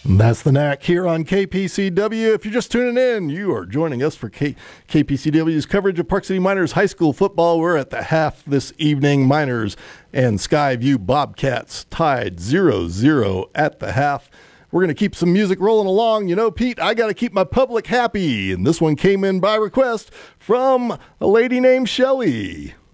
That's the Knack here on KPCW. If you're just tuning in, you are joining us for KPCW's coverage of Park City Miners High School football. We're at the half this evening. Miners and Skyview Bobcats tied 0-0 at the half. We're going to keep some music rolling along. You know, Pete, I got to keep my public happy. And this one came in by request from a lady named Shelly.